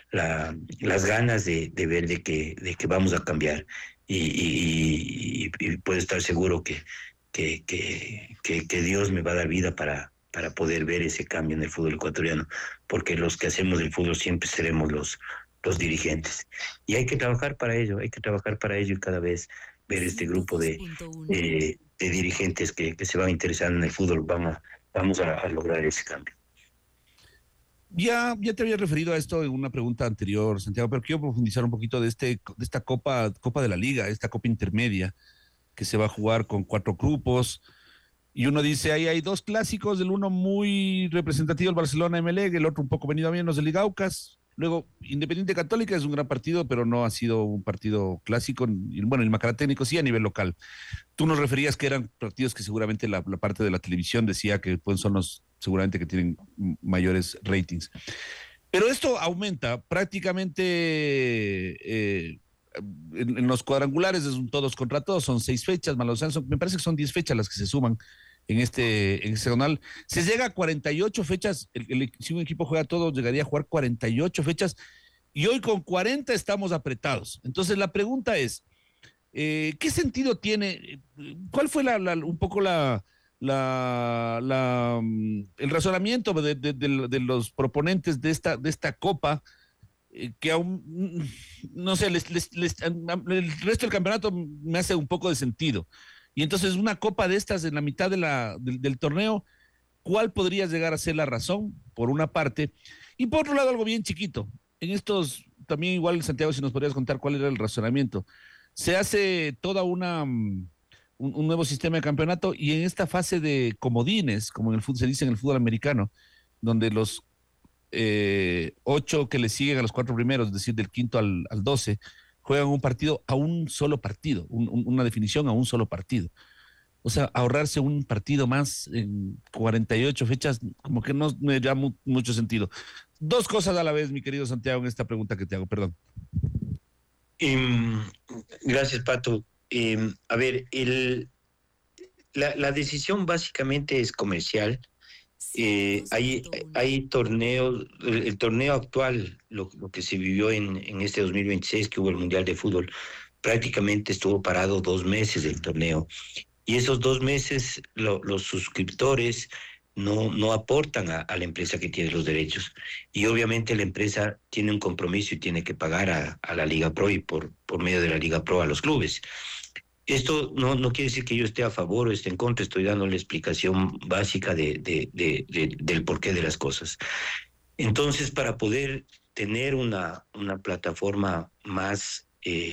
las ganas de ver de que vamos a cambiar y puedo estar seguro que Dios me va a dar vida para poder ver ese cambio en el fútbol ecuatoriano, porque los que hacemos el fútbol siempre seremos los dirigentes. Y hay que trabajar para ello, hay que trabajar para ello y cada vez ver este grupo 102.1. de dirigentes que se van interesando en el fútbol, vamos a lograr ese cambio. Ya te había referido a esto en una pregunta anterior, Santiago, pero quiero profundizar un poquito de esta Copa de la Liga, esta Copa Intermedia, que se va a jugar con 4 grupos. Y uno dice, ahí hay 2 clásicos, el uno muy representativo, el Barcelona-Emelec, el otro un poco venido a menos, el Liga Aucas. Luego, Independiente Católica es un gran partido, pero no ha sido un partido clásico. Y bueno, el Macará Técnico sí a nivel local. Tú nos referías que eran partidos que seguramente la parte de la televisión decía que pues, son los seguramente que tienen mayores ratings. Pero esto aumenta prácticamente en los cuadrangulares, es un todos contra todos, son 6 fechas, más me parece que son 10 fechas las que se suman en este hexagonal. Se llega a 48 fechas, si un equipo juega todo, llegaría a jugar 48 fechas, y hoy con 40 estamos apretados. Entonces la pregunta es, ¿qué sentido tiene? ¿Cuál fue un poco el razonamiento de los proponentes de esta copa? Que aún, no sé, el resto del campeonato me hace un poco de sentido. Y entonces una copa de estas en la mitad del torneo, ¿cuál podría llegar a ser la razón? Por una parte. Y por otro lado, algo bien chiquito. En estos, también igual, Santiago, si nos podrías contar cuál era el razonamiento. Se hace toda un nuevo sistema de campeonato y en esta fase de comodines, como en el fútbol, se dice en el fútbol americano, donde los 8 que le siguen a los 4 primeros, es decir, del quinto al 12, juegan un partido a un solo partido, una definición a un solo partido. O sea, ahorrarse un partido más en 48 fechas, como que no me da mucho sentido. 2 cosas a la vez, mi querido Santiago, en esta pregunta que te hago, perdón. Eh, Gracias, Pato. A ver, la decisión básicamente es comercial. Hay torneos, el torneo actual, lo que se vivió en este 2026, que hubo el Mundial de Fútbol, prácticamente estuvo parado 2 meses el torneo. Y esos 2 meses los suscriptores no aportan a la empresa que tiene los derechos. Y obviamente la empresa tiene un compromiso y tiene que pagar a la Liga Pro y por medio de la Liga Pro a los clubes. Esto no quiere decir que yo esté a favor o esté en contra, estoy dando la explicación básica del porqué de las cosas. Entonces, para poder tener una plataforma más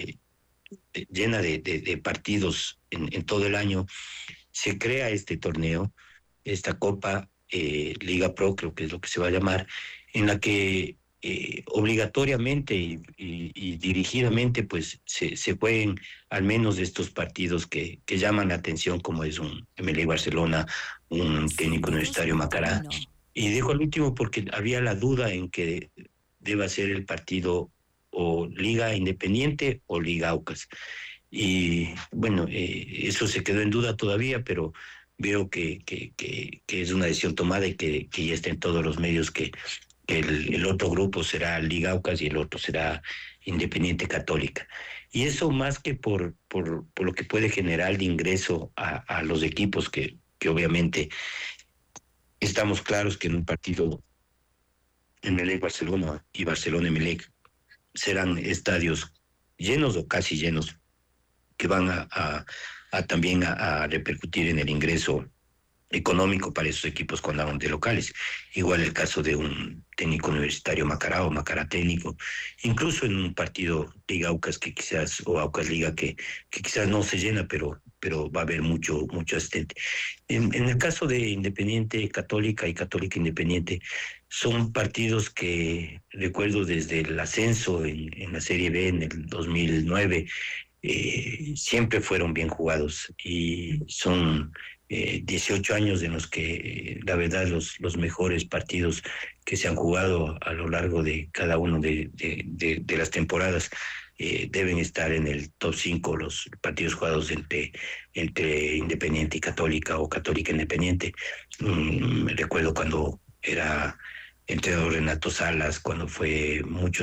llena de partidos en todo el año, se crea este torneo, esta Copa Liga Pro, creo que es lo que se va a llamar, en la que obligatoriamente y dirigidamente pues se jueguen al menos de estos partidos que llaman la atención, como es un MLE Barcelona, un Técnico Universitario Macará. 102.1. Y dejo el último porque había la duda en que deba ser el partido o Liga Independiente o Liga Aucas. Y bueno, eso se quedó en duda todavía, pero veo que es una decisión tomada y que ya está en todos los medios que el otro grupo será Liga Aucas y el otro será Independiente Católica. Y eso más que por lo que puede generar de ingreso a los equipos que obviamente estamos claros que en un partido Emelec Barcelona y Barcelona Emelec serán estadios llenos o casi llenos que van también a repercutir en el ingreso económico para esos equipos cuando hagan de locales. Igual el caso de un Técnico Universitario Macará o Macará Técnico, incluso en un partido Liga Aucas que quizás, o Aucas Liga que quizás no se llena, pero va a haber mucho asistente. En el caso de Independiente Católica y Católica Independiente, son partidos que recuerdo desde el ascenso en la Serie B en el 2009, siempre fueron bien jugados y son 18 años en los que la verdad los mejores partidos que se han jugado a lo largo de cada uno de las temporadas deben estar en el top 5 los partidos jugados entre Independiente y Católica o Católica Independiente. Me recuerdo cuando era entrenador Renato Salas, cuando fue mucho